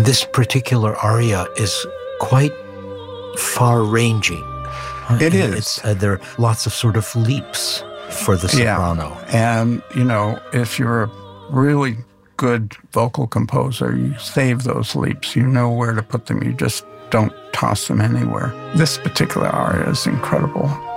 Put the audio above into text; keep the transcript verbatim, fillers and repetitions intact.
this particular aria is quite far-ranging. It is. It's, uh, there are lots of sort of leaps for the soprano. Yeah. And, you know, if you're a really good vocal composer, you save those leaps. You know where to put them. You just don't toss them anywhere. This particular aria is incredible.